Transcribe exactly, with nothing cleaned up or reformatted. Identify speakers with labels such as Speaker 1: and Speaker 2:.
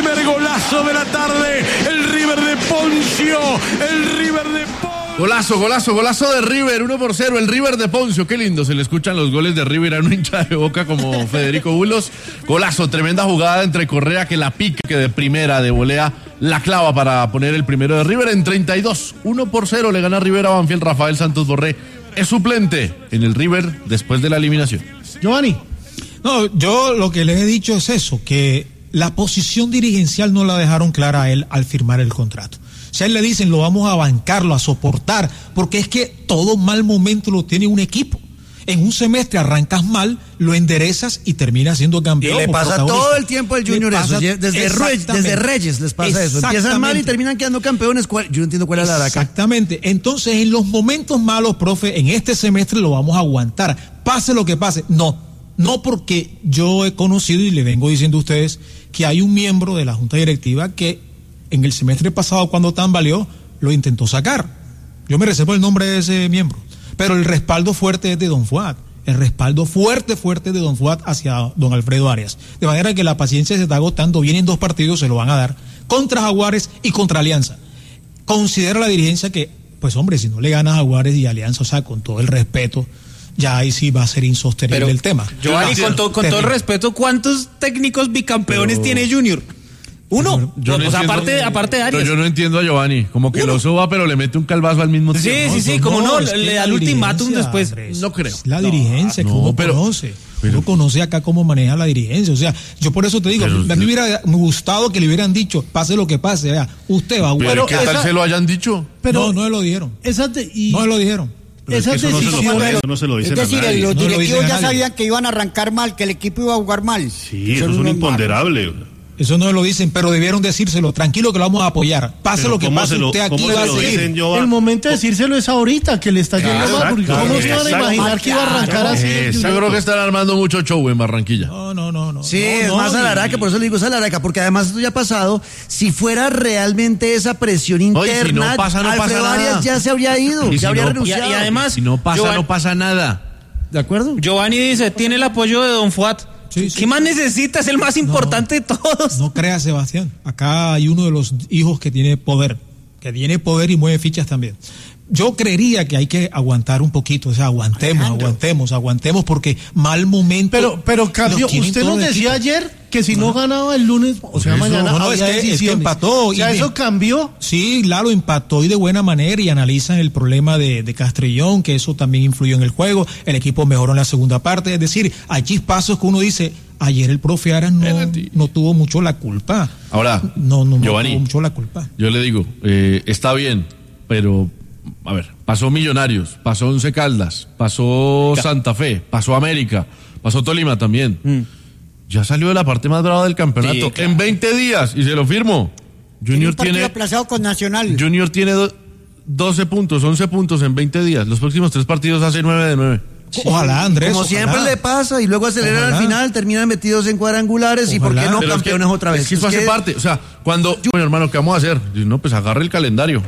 Speaker 1: primer golazo de la tarde, el River de Poncio, el River de Poncio.
Speaker 2: Golazo, golazo, golazo de River, uno por cero, el River de Poncio, qué lindo, se le escuchan los goles de River a un hincha de Boca como Federico Bulos. Golazo, tremenda jugada entre Correa que la pique, que de primera, de volea, la clava para poner el primero de River en treinta y dos, uno por cero le gana River a Banfield. Rafael Santos Borré es suplente en el River después de la eliminación.
Speaker 3: Giovanni. No, yo lo que les he dicho es eso, que la posición dirigencial no la dejaron clara a él al firmar el contrato. O sea, él le dicen, lo vamos a bancarlo, a soportar, porque es que todo mal momento lo tiene un equipo. En un semestre arrancas mal, lo enderezas y terminas siendo campeón.
Speaker 4: Y le pasa todo el tiempo al Junior eso. Desde Reyes, desde Reyes les pasa eso. Empiezan mal y terminan quedando campeones. Yo no entiendo cuál es la araca.
Speaker 3: Exactamente. Entonces, en los momentos malos, profe, en este semestre lo vamos a aguantar. Pase lo que pase. No, no porque yo he conocido y le vengo diciendo a ustedes que hay un miembro de la Junta Directiva que en el semestre pasado, cuando tambaleó, lo intentó sacar. Yo me reservo el nombre de ese miembro. Pero el respaldo fuerte es de Don Fuad. El respaldo fuerte, fuerte de Don Fuad hacia Don Alfredo Arias. De manera que la paciencia se está agotando. Vienen dos partidos, se lo van a dar. Contra Jaguares y contra Alianza. Considera la dirigencia que, pues hombre, si no le ganas a Jaguares y Alianza, o sea, con todo el respeto, ya ahí sí va a ser insostenible
Speaker 5: pero,
Speaker 3: el tema.
Speaker 5: Giovanni, con, to, con todo el respeto, ¿cuántos técnicos bicampeones pero... tiene Junior? Uno, yo no o sea, entiendo, aparte, aparte de Arias.
Speaker 2: Pero yo no entiendo a Giovanni, como que Uno. lo suba pero le mete un calvazo al mismo tiempo.
Speaker 5: Sí, sí, sí,
Speaker 3: no,
Speaker 5: como no,
Speaker 3: no
Speaker 5: le da el ultimátum después.
Speaker 3: Andrés,
Speaker 2: no creo.
Speaker 3: Es la dirigencia no, que uno pero, conoce. Pero, uno conoce acá cómo maneja la dirigencia. O sea, yo por eso te digo, pero, a mí me hubiera gustado que le hubieran dicho, pase lo que pase, vea, usted va a
Speaker 2: jugar. Pero ¿qué tal esa, se lo hayan dicho?
Speaker 3: Pero, no, no se lo dijeron.
Speaker 6: Esa te, y,
Speaker 3: no se lo dijeron.
Speaker 6: Esa
Speaker 7: es que eso, no se lo, eso no se lo dicen
Speaker 8: es decir,
Speaker 7: a nadie.
Speaker 8: los
Speaker 3: no
Speaker 8: directivos ya sabían que iban a arrancar mal, que el equipo iba a jugar mal.
Speaker 7: Sí, eso, eso es un imponderable. Mal.
Speaker 3: Eso no lo dicen, pero debieron decírselo. Tranquilo que lo vamos a apoyar. Pase pero lo que pase, lo, usted aquí va a seguir.
Speaker 6: El momento de decírselo es ahorita, que le está yendo mal, porque ¿cómo se van a imaginar que iba a arrancar así?
Speaker 2: Yo creo que están armando mucho show en Barranquilla.
Speaker 3: No, no, no. no
Speaker 4: sí,
Speaker 3: no,
Speaker 4: es
Speaker 3: no,
Speaker 4: más a la araca, por eso le digo es a la araca, porque además esto ya ha pasado. Si fuera realmente esa presión interna,
Speaker 2: Oye, si no pasa, no
Speaker 4: Alfredo
Speaker 2: pasa
Speaker 4: Arias
Speaker 2: nada.
Speaker 4: ya se habría ido,
Speaker 2: y
Speaker 4: ya
Speaker 2: si
Speaker 4: habría
Speaker 2: no,
Speaker 4: renunciado.
Speaker 5: Y, y además,
Speaker 2: si no pasa, Giovanni, no pasa nada.
Speaker 4: ¿De acuerdo?
Speaker 5: Giovanni dice, tiene el apoyo de Don Fuad. Sí, sí. ¿Qué más necesita? Es el más importante no, de todos.
Speaker 3: No creas, Sebastián. Acá hay uno de los hijos que tiene poder, que tiene poder y mueve fichas también. Yo creería que hay que aguantar un poquito, o sea, aguantemos, Alejandro. aguantemos, aguantemos, porque mal momento.
Speaker 6: Pero, pero cambió, usted nos decía ayer que si no, no ganaba el lunes, o sea, eso, mañana.
Speaker 3: No, no, es que, es que empató.
Speaker 6: O sea,
Speaker 3: y
Speaker 6: eso
Speaker 3: de,
Speaker 6: cambió.
Speaker 3: Sí, claro, empató y de buena manera, y analizan el problema de, de Castrillón, que eso también influyó en el juego. El equipo mejoró en la segunda parte. Es decir, hay chispazos que uno dice, ayer el profe Aras no, no tuvo mucho la culpa.
Speaker 2: Ahora,
Speaker 3: no, no,
Speaker 2: Giovanni,
Speaker 3: no tuvo mucho la culpa.
Speaker 2: Yo le digo, eh, está bien, pero. A ver, pasó Millonarios, pasó Once Caldas, pasó Santa Fe, pasó América, pasó Tolima también. Mm. Ya salió de la parte más brava del campeonato. Sí, claro. En veinte días, y se lo firmo. Junior tiene.
Speaker 8: tiene aplazado con Nacional.
Speaker 2: Junior tiene do, doce puntos, once puntos en veinte días. Los próximos tres partidos hace nueve de nueve.
Speaker 3: Ojalá, Andrés.
Speaker 4: Como
Speaker 3: ojalá.
Speaker 4: siempre le pasa, y luego aceleran ojalá. Al final, terminan metidos en cuadrangulares, ojalá. Y ¿por qué no pero campeones
Speaker 2: es que,
Speaker 4: otra vez?
Speaker 2: Es que eso
Speaker 4: es
Speaker 2: hace
Speaker 4: que...
Speaker 2: parte. O sea, cuando, bueno, hermano, ¿qué vamos a hacer? No, pues agarre el calendario.